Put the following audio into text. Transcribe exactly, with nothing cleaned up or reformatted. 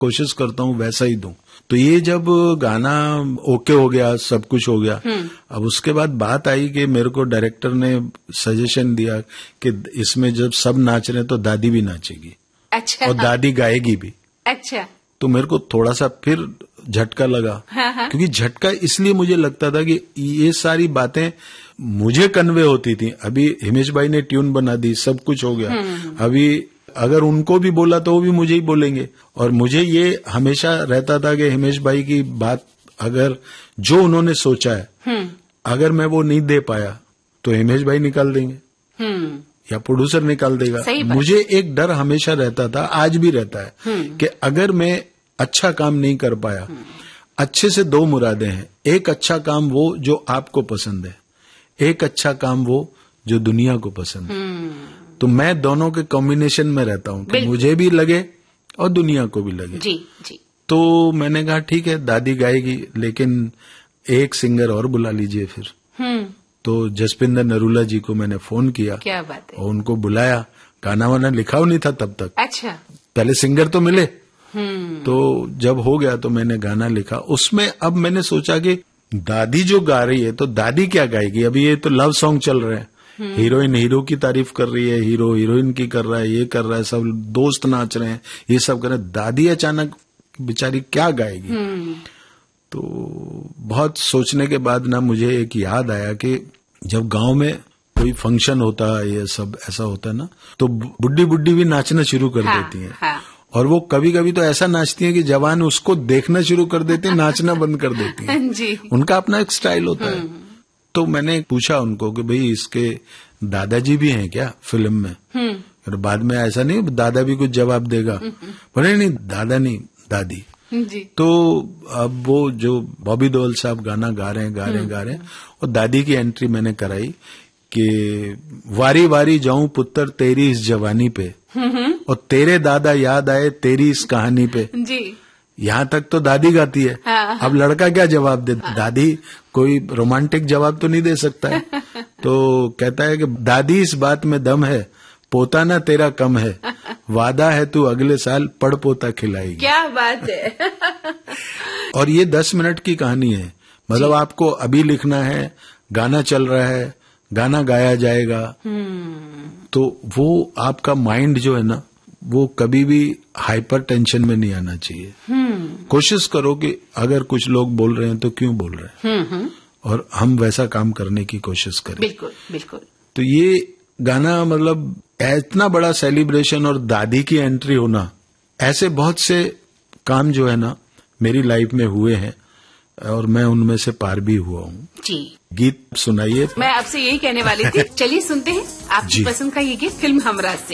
कोशिश करता हूँ वैसा ही दूं। तो ये जब गाना ओके हो गया, सब कुछ हो गया, अब उसके बाद बात आई कि मेरे को डायरेक्टर ने सजेशन दिया कि इसमें जब सब नाच रहे हैं तो दादी भी नाचेगी। अच्छा। और दादी गाएगी भी। अच्छा। तो मेरे को थोड़ा सा फिर झटका लगा। हाँ हाँ। क्योंकि झटका इसलिए मुझे लगता था कि ये सारी बातें मुझे कन्वे होती थी। अभी हिमेश भाई ने ट्यून बना दी, सब कुछ हो गया, अभी अगर उनको भी बोला तो वो भी मुझे ही बोलेंगे। और मुझे ये हमेशा रहता था कि हिमेश भाई की बात अगर जो उन्होंने सोचा है अगर मैं वो नहीं दे पाया तो हिमेश भाई निकाल देंगे या प्रोड्यूसर निकाल देगा। मुझे एक डर हमेशा रहता था, आज भी रहता है, कि अगर मैं अच्छा काम नहीं कर पाया, अच्छे से दो मुरादें हैं, एक अच्छा काम वो जो आपको पसंद है, एक अच्छा काम वो जो दुनिया को पसंद है। तो मैं दोनों के कॉम्बिनेशन में रहता हूँ कि मुझे भी लगे और दुनिया को भी लगे। जी जी। तो मैंने कहा ठीक है दादी गाएगी, लेकिन एक सिंगर और बुला लीजिए फिर। तो जसपिंदर नरूला जी को मैंने फोन किया। क्या बात है। और उनको बुलाया। गाना वाना लिखा नहीं था तब तक। अच्छा। पहले सिंगर तो मिले। तो जब हो गया तो मैंने गाना लिखा। उसमें अब मैंने सोचा कि दादी जो गा रही है तो दादी क्या गाएगी। अभी ये तो लव सॉन्ग चल रहे हैं, हीरोइन हीरो की तारीफ कर रही है, हीरो हीरोइन की कर रहा है, ये कर रहा है, सब दोस्त नाच रहे हैं, ये सब कर रहे हैं, दादी अचानक बेचारी क्या गाएगी। तो बहुत सोचने के बाद ना मुझे एक याद आया कि जब गांव में कोई फंक्शन होता है, ये सब ऐसा होता है ना, तो बुड्ढी बुड्ढी भी नाचना शुरू कर हाँ, देती हैं। हाँ। और वो कभी कभी तो ऐसा नाचती हैं कि जवान उसको देखना शुरू कर देते हैं, नाचना बंद कर देती हैं। जी। उनका अपना एक स्टाइल होता है। तो मैंने पूछा उनको कि भाई इसके दादाजी भी हैं क्या फिल्म में। और बाद में ऐसा नहीं दादा भी कुछ जवाब देगा, बोले नहीं दादा नहीं दादी। जी। तो अब वो जो बॉबी देओल साहब गाना गा रहे हैं गा रहे हैं गा रहे हैं और दादी की एंट्री मैंने कराई कि वारी वारी जाऊं पुत्र तेरी इस जवानी पे और तेरे दादा याद आए तेरी इस कहानी पे। जी। यहाँ तक तो दादी गाती है। हाँ। अब लड़का क्या जवाब दे। हाँ। दादी कोई रोमांटिक जवाब तो नहीं दे सकता है। तो कहता है कि दादी इस बात में दम है, पोता ना तेरा कम है, वादा है तू अगले साल पड़ पोता खिलाएगी। क्या बात है। और ये दस मिनट की कहानी है, मतलब आपको अभी लिखना है, गाना चल रहा है, गाना गाया जाएगा। तो वो आपका माइंड जो है ना वो कभी भी हाइपर टेंशन में नहीं आना चाहिए। कोशिश करो कि अगर कुछ लोग बोल रहे हैं तो क्यों बोल रहे हैं, और हम वैसा काम करने की कोशिश करें। बिल्कुल बिल्कुल। तो ये गाना मतलब इतना बड़ा सेलिब्रेशन और दादी की एंट्री होना, ऐसे बहुत से काम जो है ना मेरी लाइफ में हुए हैं और मैं उनमें से पार भी हुआ हूँ। जी। गीत सुनाइए। मैं आपसे यही कहने वाली थी। चलिए सुनते हैं आपकी पसंद का ये गीत फिल्म हमराज से।